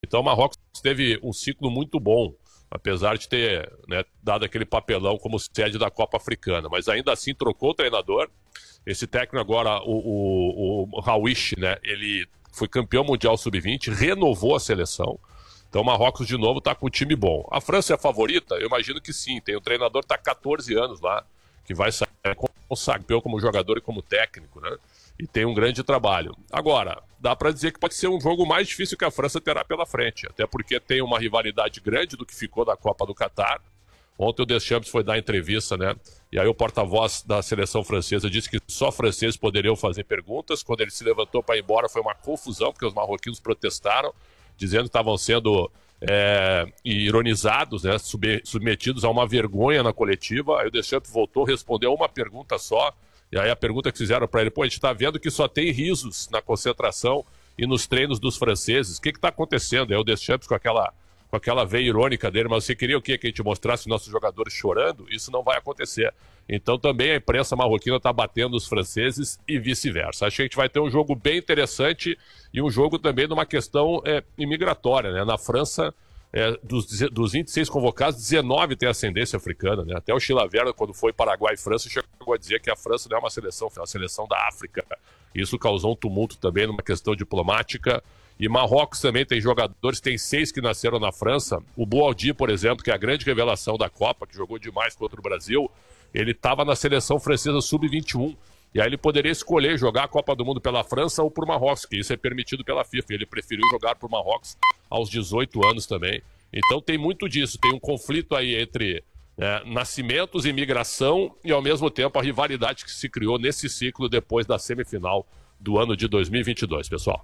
Então o Marrocos teve um ciclo muito bom, apesar de ter, né, dado aquele papelão como sede da Copa Africana. Mas ainda assim trocou o treinador. Esse técnico agora, o Rawish, né, ele foi campeão mundial sub-20, renovou a seleção. Então o Marrocos de novo está com um time bom. A França é a favorita? Eu imagino que sim. Tem um treinador que está há 14 anos lá, que vai sair campeão como jogador e como técnico, né? E tem um grande trabalho. Agora, dá para dizer que pode ser um jogo mais difícil que a França terá pela frente, até porque tem uma rivalidade grande do que ficou da Copa do Catar. Ontem o Deschamps foi dar entrevista, né? E aí o porta-voz da seleção francesa disse que só franceses poderiam fazer perguntas. Quando ele se levantou para ir embora foi uma confusão, porque os marroquinos protestaram, dizendo que estavam sendo ironizados, né? Submetidos a uma vergonha na coletiva. Aí o Deschamps voltou, respondeu uma pergunta só. E aí a pergunta que fizeram para ele, a gente está vendo que só tem risos na concentração e nos treinos dos franceses. O que está acontecendo? Aí o Deschamps com aquela veia irônica dele, mas você queria o quê? Que a gente mostrasse nossos jogadores chorando? Isso não vai acontecer. Então também a imprensa marroquina está batendo os franceses e vice-versa. Acho que a gente vai ter um jogo bem interessante e um jogo também numa questão imigratória, né? Na França, dos 26 convocados, 19 têm ascendência africana, né? Até o Chilavert, quando foi Paraguai e França, chegou a dizer que a França não é uma seleção, é uma seleção da África. Isso causou um tumulto também numa questão diplomática. E Marrocos também tem jogadores, tem 6 que nasceram na França. O Boaldi, por exemplo, que é a grande revelação da Copa, que jogou demais contra o Brasil, ele estava na seleção francesa sub-21. E aí ele poderia escolher jogar a Copa do Mundo pela França ou por Marrocos, que isso é permitido pela FIFA. Ele preferiu jogar por Marrocos aos 18 anos também. Então tem muito disso, tem um conflito aí entre nascimentos e migração e ao mesmo tempo a rivalidade que se criou nesse ciclo depois da semifinal do ano de 2022, pessoal.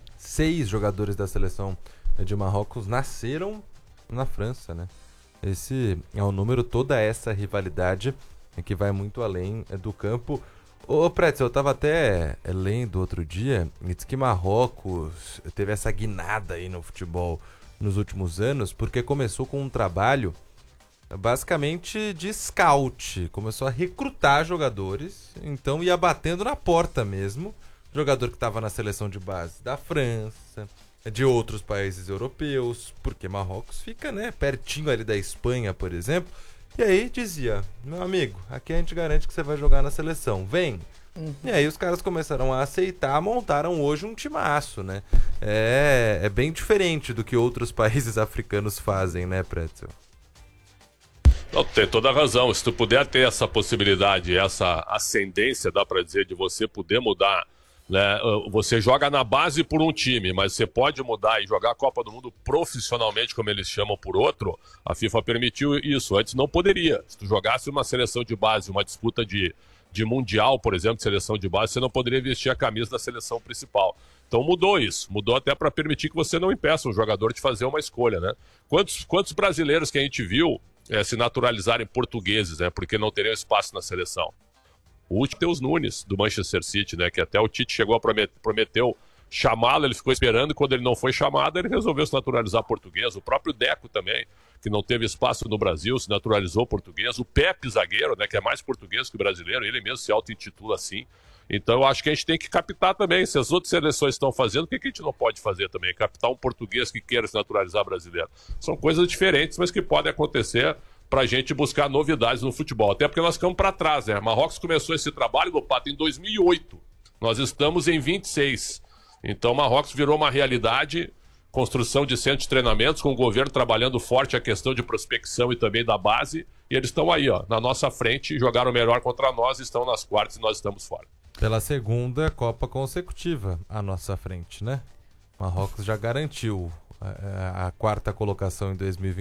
6 jogadores da seleção de Marrocos nasceram na França, né? Esse é o número, toda essa rivalidade que vai muito além do campo. Ô Pretzel, eu tava até lendo outro dia, e diz que Marrocos teve essa guinada aí no futebol nos últimos anos, porque começou com um trabalho basicamente de scout, começou a recrutar jogadores, então ia batendo na porta mesmo, jogador que estava na seleção de base da França, de outros países europeus, porque Marrocos fica, né, pertinho ali da Espanha, por exemplo. E aí dizia, meu amigo, aqui a gente garante que você vai jogar na seleção, vem. E aí os caras começaram a aceitar, montaram hoje um timaço, né? É bem diferente do que outros países africanos fazem, né, Pretzel? Não, tem toda a razão. Se tu puder ter essa possibilidade, essa ascendência, dá pra dizer, de você poder mudar, né? Você joga na base por um time, mas você pode mudar e jogar a Copa do Mundo profissionalmente, como eles chamam, por outro. A FIFA permitiu isso. Antes não poderia. Se tu jogasse uma seleção de base, uma disputa de mundial, por exemplo, de seleção de base, você não poderia vestir a camisa da seleção principal. Então mudou isso. Mudou até para permitir que você não impeça um jogador de fazer uma escolha, né? Quantos brasileiros que a gente viu se naturalizarem portugueses, né? Porque não teriam espaço na seleção. O último é Matheus Nunes, do Manchester City, né? Que até o Tite chegou a prometeu chamá-lo, ele ficou esperando, e quando ele não foi chamado, ele resolveu se naturalizar português. O próprio Deco também, que não teve espaço no Brasil, se naturalizou português. O Pepe, zagueiro, né? Que é mais português que brasileiro, ele mesmo se auto-intitula assim. Então eu acho que a gente tem que captar também. Se as outras seleções estão fazendo, o que a gente não pode fazer também? Captar um português que queira se naturalizar brasileiro. São coisas diferentes, mas que podem acontecer para a gente buscar novidades no futebol. Até porque nós ficamos para trás, né? Marrocos começou esse trabalho, Lopato, em 2008. Nós estamos em 26. Então Marrocos virou uma realidade, construção de centros de treinamentos, com o governo trabalhando forte a questão de prospecção e também da base. E eles estão aí, ó, na nossa frente, jogaram melhor contra nós, estão nas quartas e nós estamos fora. Pela segunda Copa consecutiva à nossa frente, né? Marrocos já garantiu a quarta colocação em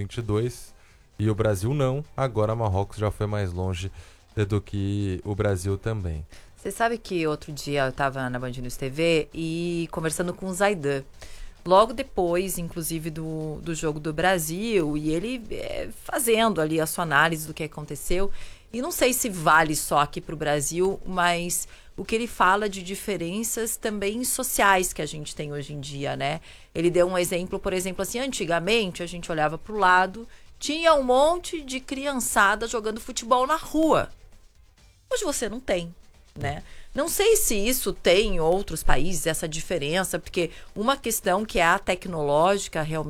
2022 e o Brasil não. Agora Marrocos já foi mais longe do que o Brasil também. Você sabe que outro dia eu estava na Band News TV e conversando com o Zaidan, logo depois, inclusive, do jogo do Brasil, e ele fazendo ali a sua análise do que aconteceu. E não sei se vale só aqui para o Brasil, mas o que ele fala de diferenças também sociais que a gente tem hoje em dia, né? Ele deu um exemplo, por exemplo, assim, antigamente a gente olhava para o lado, tinha um monte de criançada jogando futebol na rua. Hoje você não tem, né? Não sei se isso tem em outros países, essa diferença, porque uma questão que é a tecnológica realmente